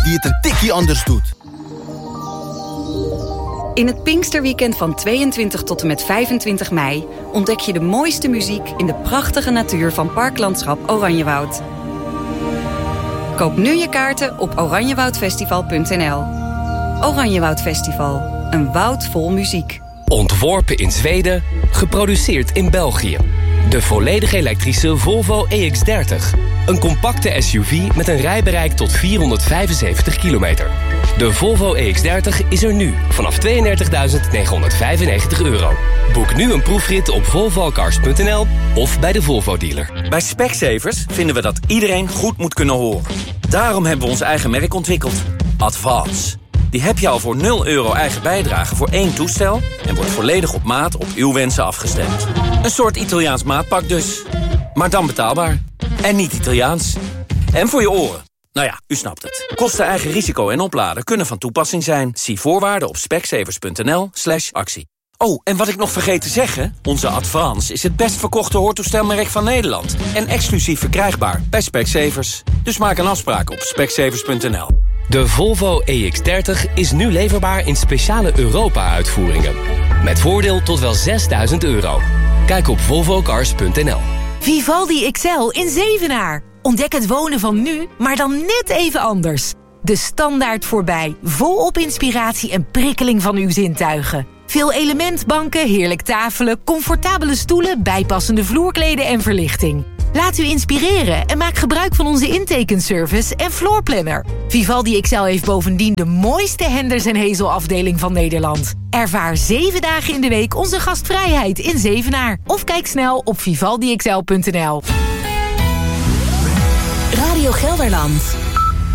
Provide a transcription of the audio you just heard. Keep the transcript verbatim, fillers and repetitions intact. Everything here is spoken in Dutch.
die het een tikkie anders doet. In het Pinksterweekend van tweeëntwintig tot en met vijfentwintig mei... ontdek je de mooiste muziek in de prachtige natuur van Parklandschap Oranjewoud. Koop nu je kaarten op oranjewoudfestival punt n l. Oranjewoud Festival, een woud vol muziek. Ontworpen in Zweden, geproduceerd in België. De volledig elektrische Volvo E X dertig. Een compacte S U V met een rijbereik tot vierhonderdvijfenzeventig kilometer. De Volvo E X dertig is er nu vanaf tweeëndertigduizend negenhonderdvijfennegentig euro. Boek nu een proefrit op volvo cars punt n l of bij de Volvo dealer. Bij Specsavers vinden we dat iedereen goed moet kunnen horen. Daarom hebben we ons eigen merk ontwikkeld. Advance. Die heb je al voor nul euro eigen bijdrage voor één toestel... en wordt volledig op maat op uw wensen afgestemd. Een soort Italiaans maatpak dus. Maar dan betaalbaar. En niet Italiaans. En voor je oren. Nou ja, u snapt het. Kosten, eigen risico en opladen kunnen van toepassing zijn. Zie voorwaarden op specsavers punt n l slash actie. Oh, en wat ik nog vergeet te zeggen... onze Advance is het best verkochte hoortoestelmerk van Nederland. En exclusief verkrijgbaar bij Specsavers. Dus maak een afspraak op specsavers punt n l. De Volvo E X dertig is nu leverbaar in speciale Europa-uitvoeringen. Met voordeel tot wel zesduizend euro. Kijk op volvo cars punt n l. Vivaldi X L in Zevenaar. Ontdek het wonen van nu, maar dan net even anders. De standaard voorbij, volop inspiratie en prikkeling van uw zintuigen. Veel elementbanken, heerlijk tafelen, comfortabele stoelen... bijpassende vloerkleden en verlichting. Laat u inspireren en maak gebruik van onze intekenservice en floorplanner. Vivaldi X L heeft bovendien de mooiste Henders en Hezel afdeling van Nederland. Ervaar zeven dagen in de week onze gastvrijheid in Zevenaar. Of kijk snel op vivaldi x l punt n l. Radio Gelderland.